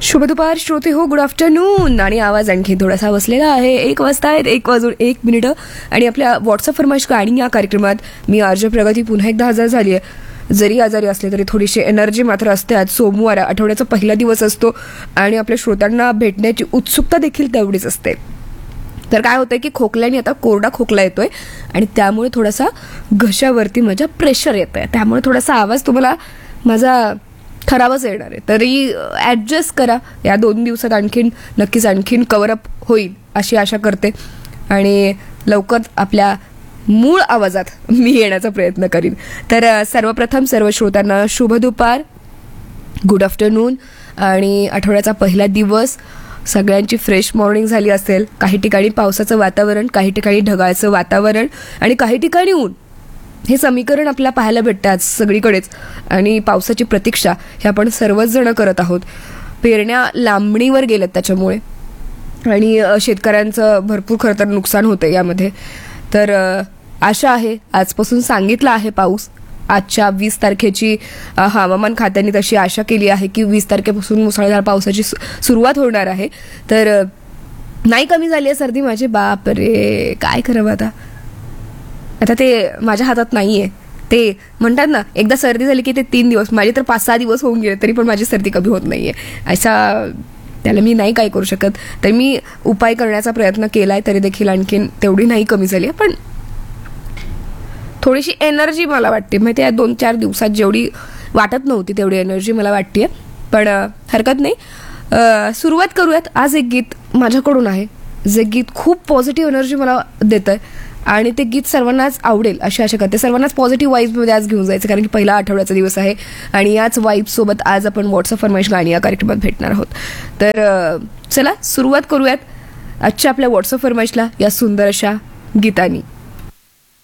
शुभ दुपार श्रोते हो, गुड आफ्टरनून. आणि आवाज आणखी थोडासा बसलेला आहे. 1 वाजता आहेत, 1:01 आणि आपल्या व्हॉट्सअप फरमाईश गाणी या कार्यक्रमात मी आरजे प्रगती पुन्हा एकदा हजर झाली आहे. जरी आजारी असले तरी थोडीशी एनर्जी मात्र असते. आज सोमवार, आठवड्याचा पहिला दिवस असतो आणि आपल्या श्रोत्यांना भेटण्याची उत्सुकता देखील तेवढीच असते. तर काय होतंय की खोकल्याने आता कोरडा खोकला येतोय आणि त्यामुळे थोडासा घशावरती माझ्या प्रेशर येतंय. त्यामुळे थोडासा आवाज तुम्हाला माझा खराबच येणार आहे. तरी ॲडजस्ट करा. या 2 दिवसात नक्कीच कव्हरअप होईल अशी आशा करते आणि लवकर आपल्या मूळ आवाजात मी येण्याचा प्रयत्न करीन. तर सर्वप्रथम सर्व श्रोत्यांना शुभ दुपार, गुड आफ्टरनून. आणि आठवड्याचा पहिला दिवस, सगळ्यांची फ्रेश मॉर्निंग झाली असेल. काही ठिकाणी पावसाचं वातावरण, काही ठिकाणी ढगाळचं वातावरण आणि काही ठिकाणी ऊन, हे समीकरण आपल्याला पाहायला भेटतं आज सगळीकडेच. आणि पावसाची प्रतीक्षा हे आपण सर्वच जण करत आहोत. पेरण्या लांबणीवर गेल्यात त्याच्यामुळे आणि शेतकऱ्यांचं भरपूर खरं तर नुकसान होतं यामध्ये. तर आशा आहे, आजपासून सांगितलं आहे पाऊस. आजच्या 20 तारखेची हवामान खात्याने तशी आशा केली आहे की 20 तारखेपासून मुसळधार पावसाची सुरुवात होणार आहे. तर नाही कमी झाली आहे सर्दी माझी. बाप रे, काय करावं आता ते माझ्या हातात नाही आहे. ते म्हणतात ना, एकदा सर्दी झाली की ते 3 दिवस, माझे तर 5-6 दिवस होऊन गेले तरी पण माझी सर्दी कमी होत नाही आहे. अशा त्याला मी नाही काय करू शकत. तर मी उपाय करण्याचा प्रयत्न केला आहे तरी देखील आणखीन तेवढी नाही कमी झाली आहे. पण थोडीशी एनर्जी मला वाटते, माहिती आहे 2-4 दिवसात जेवढी वाटत नव्हती तेवढी एनर्जी मला वाटते. पण हरकत नाही, सुरुवात करूयात. आज एक गीत माझ्याकडून आहे, जे गीत खूप पॉझिटिव्ह एनर्जी मला देतं आहे आणि ते गीत सर्वांनाच आवडेल अशी आशा करते. सर्वांनाच पॉझिटिव्ह वाईब्समध्ये आज घेऊन जायचं, कारण की पहिला आठवड्याचा दिवस आहे आणि याच वाईब्ससोबत आज आपण व्हॉट्सअप फरमाईश गाणी या कार्यक्रमात भेटणार आहोत. तर चला सुरुवात करूयात आजच्या आपल्या व्हॉट्सअप फरमाईशला या सुंदर अशा गीतानी.